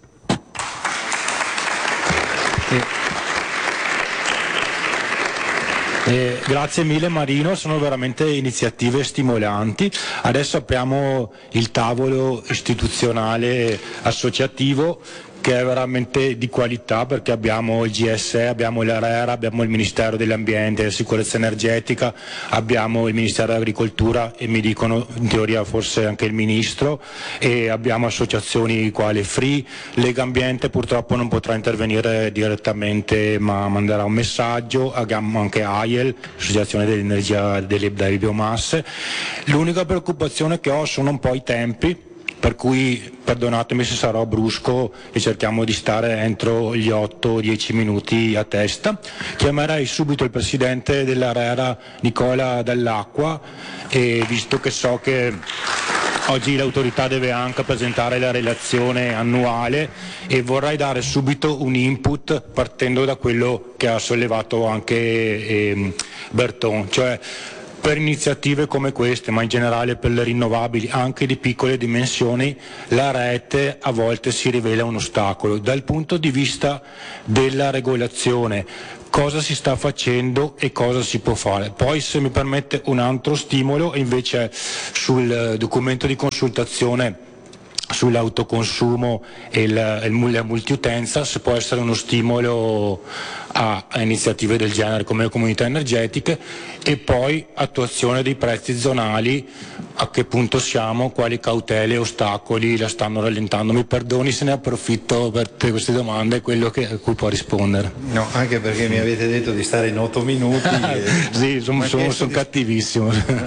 Eh, grazie mille Marino, sono veramente iniziative stimolanti. Adesso apriamo il tavolo istituzionale associativo, che è veramente di qualità, perché abbiamo il G S E, abbiamo l'ARERA, abbiamo il Ministero dell'Ambiente e della Sicurezza Energetica, abbiamo il Ministero dell'Agricoltura e mi dicono in teoria forse anche il Ministro, e abbiamo associazioni quali Free, Lega Ambiente purtroppo non potrà intervenire direttamente ma manderà un messaggio, abbiamo anche A I E L, Associazione dell'Energia delle, delle Biomasse. L'unica preoccupazione che ho sono un po' i tempi, per cui perdonatemi se sarò brusco e cerchiamo di stare entro gli otto dieci minuti a testa. Chiamerei subito il presidente dell'ARERA, Nicola Dell'Acqua, e visto che so che oggi l'autorità deve anche presentare la relazione annuale e vorrei dare subito un input partendo da quello che ha sollevato anche eh, Berton, cioè per iniziative come queste, ma in generale per le rinnovabili anche di piccole dimensioni, la rete a volte si rivela un ostacolo. Dal punto di vista della regolazione, cosa si sta facendo e cosa si può fare? Poi, se mi permette, un altro stimolo invece sul documento di consultazione sull'autoconsumo e la, la multiutenza, se può essere uno stimolo a, a iniziative del genere come le comunità energetiche, e poi attuazione dei prezzi zonali, a che punto siamo, quali cautele e ostacoli la stanno rallentando. Mi perdoni se ne approfitto per queste domande, quello che, a cui può rispondere. No, anche perché mi avete detto di stare in otto minuti. E... sì, sono son, son di... cattivissimo.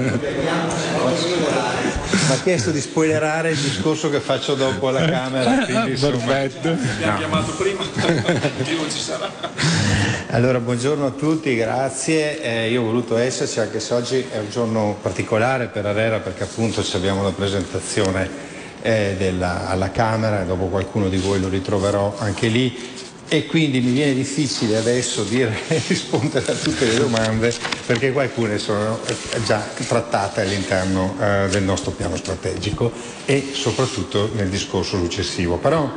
Mi ha chiesto di spoilerare il discorso che faccio dopo alla Camera, quindi insomma... Perfetto. Mi abbiamo no. chiamato prima, non ci sarà. Allora, buongiorno a tutti, grazie. Eh, io ho voluto esserci anche se oggi è un giorno particolare per ARERA, perché appunto abbiamo la presentazione eh, della, alla Camera e dopo qualcuno di voi lo ritroverò anche lì. E quindi mi viene difficile adesso dire rispondere a tutte le domande perché alcune sono già trattate all'interno eh, del nostro piano strategico e soprattutto nel discorso successivo. Però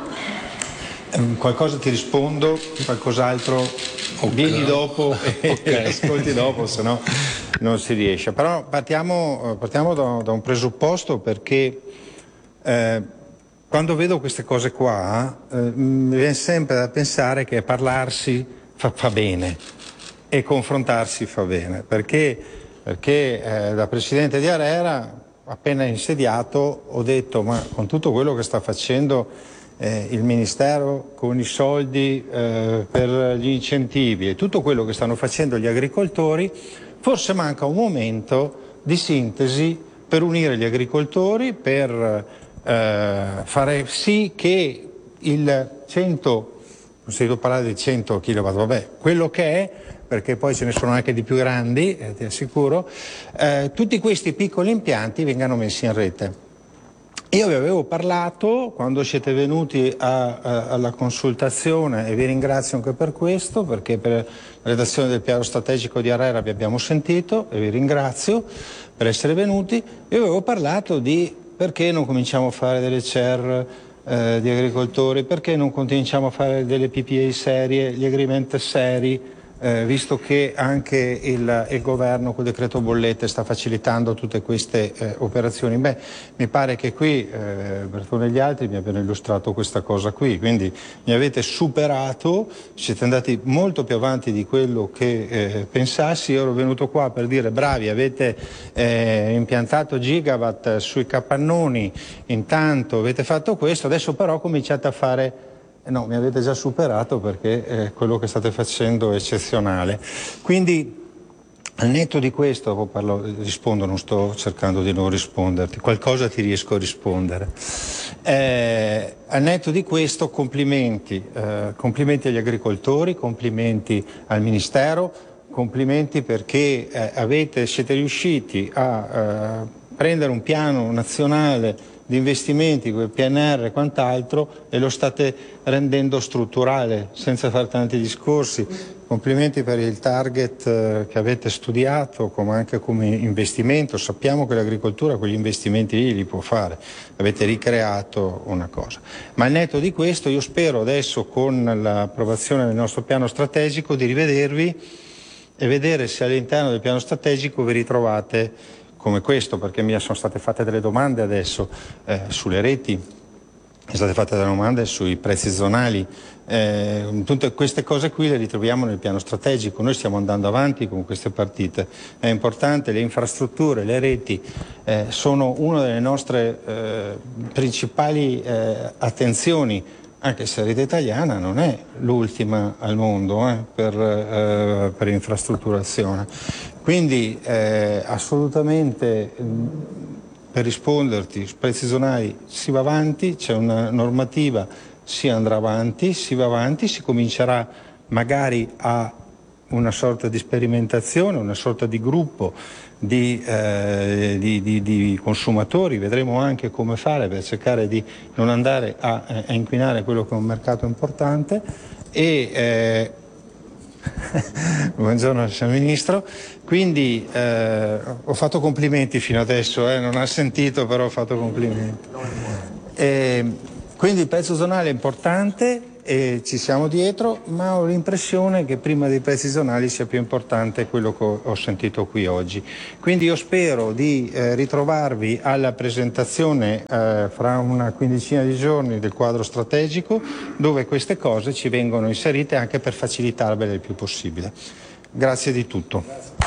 ehm, qualcosa ti rispondo, qualcos'altro okay. Vieni dopo e okay. ascolti dopo, se no non si riesce. Però partiamo, partiamo da, da un presupposto, perché eh, quando vedo queste cose qua eh, mi viene sempre da pensare che parlarsi fa, fa bene e confrontarsi fa bene, perché, perché eh, da presidente di ARERA, appena insediato, ho detto: ma con tutto quello che sta facendo eh, il Ministero, con i soldi eh, per gli incentivi e tutto quello che stanno facendo gli agricoltori, forse manca un momento di sintesi per unire gli agricoltori, per Uh, fare sì che il cento, non sento parlare di cento chilowatt, vabbè, quello che è, perché poi ce ne sono anche di più grandi, eh, ti assicuro, uh, tutti questi piccoli impianti vengano messi in rete. Io vi avevo parlato quando siete venuti a, a, alla consultazione, e vi ringrazio anche per questo, perché per la redazione del piano strategico di ARERA vi abbiamo sentito e vi ringrazio per essere venuti. Io avevo parlato di perché non cominciamo a fare delle C E R eh, di agricoltori, perché non cominciamo a fare delle P P A serie, gli agreement seri, eh, visto che anche il, il governo col decreto bollette sta facilitando tutte queste eh, operazioni. Beh, mi pare che qui eh, Bertone e gli altri mi abbiano illustrato questa cosa qui, quindi mi avete superato, siete andati molto più avanti di quello che eh, pensassi. Io ero venuto qua per dire: bravi, avete eh, impiantato gigawatt sui capannoni, intanto avete fatto questo, adesso però cominciate a fare... No, mi avete già superato, perché eh, quello che state facendo è eccezionale. Quindi, al netto di questo, dopo parlo, rispondo, non sto cercando di non risponderti, qualcosa ti riesco a rispondere. Eh, al netto di questo, complimenti, eh, complimenti agli agricoltori, complimenti al Ministero, complimenti perché eh, avete, siete riusciti a eh, prendere un piano nazionale di investimenti, quel P N R e quant'altro, e lo state rendendo strutturale, senza fare tanti discorsi. Complimenti per il target eh, che avete studiato, come anche come investimento. Sappiamo che l'agricoltura quegli investimenti lì li può fare, avete ricreato una cosa. Ma al netto di questo, io spero adesso, con l'approvazione del nostro piano strategico, di rivedervi e vedere se all'interno del piano strategico vi ritrovate come questo, perché mi sono state fatte delle domande adesso eh, sulle reti, sono state fatte delle domande sui prezzi zonali, eh, tutte queste cose qui le ritroviamo nel piano strategico. Noi stiamo andando avanti con queste partite, è importante. Le infrastrutture, le reti eh, sono una delle nostre eh, principali eh, attenzioni, anche se la rete italiana non è l'ultima al mondo eh, per, eh, per infrastrutturazione. Quindi eh, assolutamente, mh, per risponderti, sui prezzi zonali si va avanti, c'è una normativa, si andrà avanti, si va avanti, si comincerà magari a una sorta di sperimentazione, una sorta di gruppo di, eh, di, di, di consumatori, vedremo anche come fare per cercare di non andare a, a inquinare quello che è un mercato importante. E eh, buongiorno signor Ministro, quindi eh, ho fatto complimenti fino adesso, eh, non ha sentito, però ho fatto complimenti. E, quindi il prezzo zonale è importante e ci siamo dietro, ma ho l'impressione che prima dei prezzi zonali sia più importante quello che ho sentito qui oggi. Quindi io spero di eh, ritrovarvi alla presentazione eh, fra una quindicina di giorni del quadro strategico, dove queste cose ci vengono inserite anche per facilitarvele il più possibile. Grazie di tutto.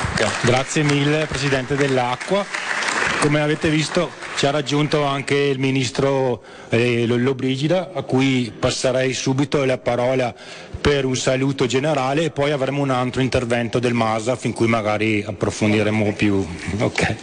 Grazie mille Presidente dell'Acqua. Come avete visto ci ha raggiunto anche il Ministro eh, Lollobrigida, a cui passerei subito la parola per un saluto generale e poi avremo un altro intervento del MASAF in cui magari approfondiremo più. Okay.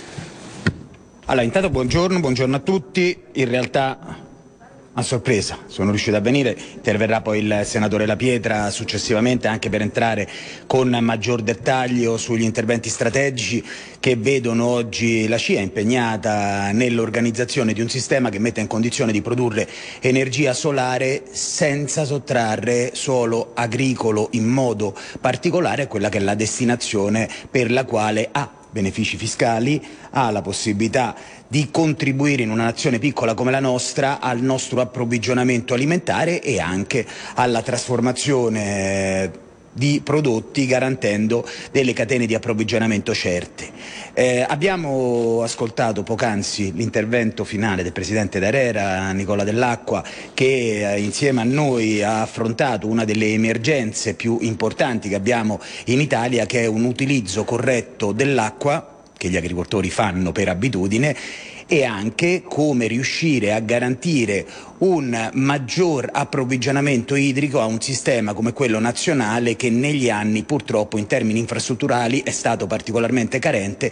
Allora, intanto buongiorno, buongiorno a tutti. In realtà a sorpresa sono riuscito a venire, interverrà poi il senatore La Pietra successivamente anche per entrare con maggior dettaglio sugli interventi strategici che vedono oggi la C I A impegnata nell'organizzazione di un sistema che metta in condizione di produrre energia solare senza sottrarre suolo agricolo in modo particolare a quella che è la destinazione per la quale ha benefici fiscali, ha la possibilità di contribuire in una nazione piccola come la nostra al nostro approvvigionamento alimentare e anche alla trasformazione di prodotti, garantendo delle catene di approvvigionamento certe. Eh, abbiamo ascoltato poc'anzi l'intervento finale del Presidente d'Arera, Nicola Dell'Acqua, che eh, insieme a noi ha affrontato una delle emergenze più importanti che abbiamo in Italia, che è un utilizzo corretto dell'acqua che gli agricoltori fanno per abitudine, e anche come riuscire a garantire un maggior approvvigionamento idrico a un sistema come quello nazionale che negli anni purtroppo in termini infrastrutturali è stato particolarmente carente,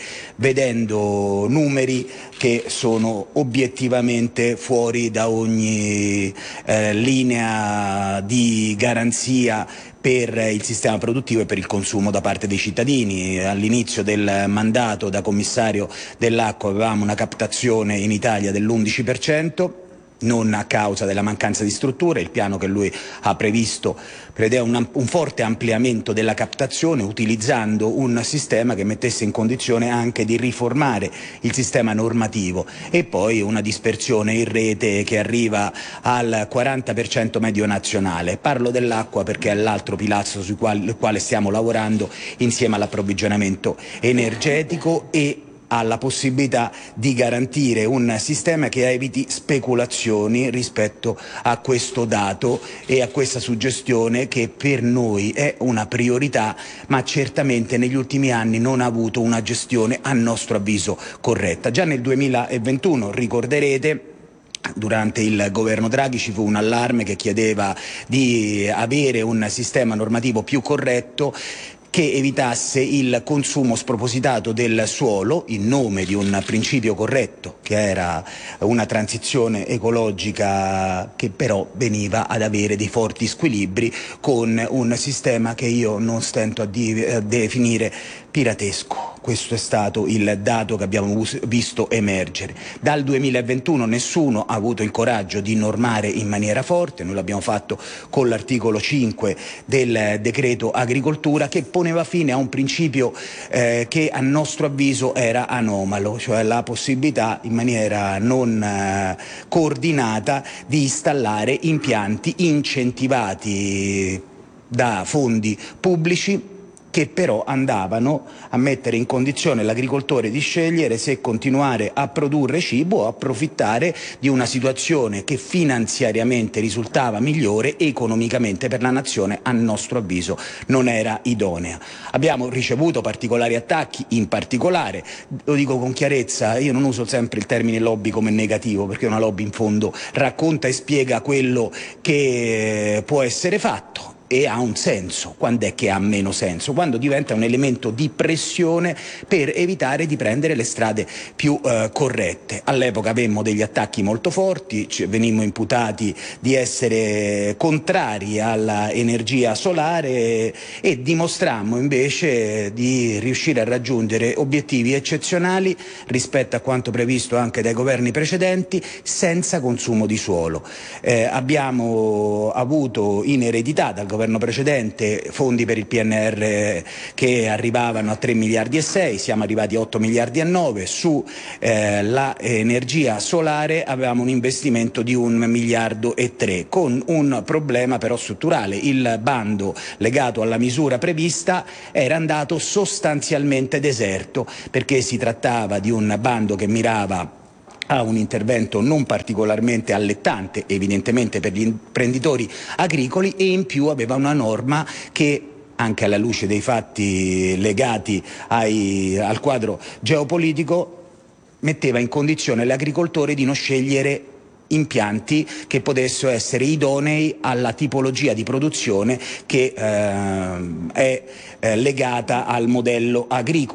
vedendo numeri che sono obiettivamente fuori da ogni eh, linea di garanzia per il sistema produttivo e per il consumo da parte dei cittadini. All'inizio del mandato da commissario dell'acqua avevamo una captazione in Italia dell'undici per cento, non a causa della mancanza di strutture. Il piano che lui ha previsto prevedeva un, un forte ampliamento della captazione, utilizzando un sistema che mettesse in condizione anche di riformare il sistema normativo, e poi una dispersione in rete che arriva al quaranta per cento medio nazionale. Parlo dell'acqua perché è l'altro pilastro sul quale, quale stiamo lavorando insieme all'approvvigionamento energetico e alla possibilità di garantire un sistema che eviti speculazioni rispetto a questo dato e a questa suggestione, che per noi è una priorità, ma certamente negli ultimi anni non ha avuto una gestione a nostro avviso corretta. Già nel duemilaventuno, ricorderete, durante il governo Draghi ci fu un allarme che chiedeva di avere un sistema normativo più corretto, che evitasse il consumo spropositato del suolo in nome di un principio corretto, che era una transizione ecologica, che però veniva ad avere dei forti squilibri con un sistema che io non stento a, di, a definire piratesco. Questo è stato il dato che abbiamo visto emergere. Dal duemilaventuno nessuno ha avuto il coraggio di normare in maniera forte. Noi l'abbiamo fatto con l'articolo cinque del decreto agricoltura, che poneva fine a un principio eh, che a nostro avviso era anomalo, cioè la possibilità in maniera non eh, coordinata di installare impianti incentivati da fondi pubblici, che però andavano a mettere in condizione l'agricoltore di scegliere se continuare a produrre cibo o approfittare di una situazione che finanziariamente risultava migliore, economicamente per la nazione a nostro avviso non era idonea. Abbiamo ricevuto particolari attacchi, in particolare, lo dico con chiarezza, io non uso sempre il termine lobby come negativo, perché una lobby in fondo racconta e spiega quello che può essere fatto. e ha un senso. Quando è che ha meno senso? Quando diventa un elemento di pressione per evitare di prendere le strade più eh, corrette. All'epoca avemmo degli attacchi molto forti, ci venimmo imputati di essere contrari alla energia solare e dimostrammo invece di riuscire a raggiungere obiettivi eccezionali rispetto a quanto previsto anche dai governi precedenti, senza consumo di suolo. Eh, abbiamo avuto in eredità dal governo precedente fondi per il P N R che arrivavano a tre miliardi e sei, siamo arrivati a otto miliardi e nove, su eh, la energia solare avevamo un investimento di un miliardo e tre, con un problema però strutturale: il bando legato alla misura prevista era andato sostanzialmente deserto, perché si trattava di un bando che mirava a un intervento non particolarmente allettante evidentemente per gli imprenditori agricoli, e in più aveva una norma che, anche alla luce dei fatti legati ai, al quadro geopolitico, metteva in condizione l'agricoltore di non scegliere impianti che potessero essere idonei alla tipologia di produzione che eh, è eh, legata al modello agricolo.